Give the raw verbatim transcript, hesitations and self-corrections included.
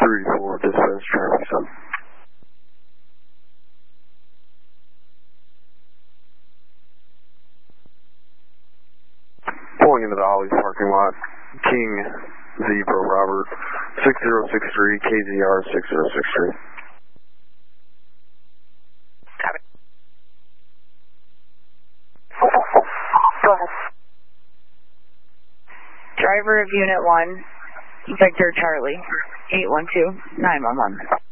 three four, dispatch traffic stop. Pulling into the Ollie's parking lot, King Zebra Robert, six zero six three, K Z R six zero six three. Copy. Go ahead. Driver of Unit one, Victor Charlie, eight one two, nine one one.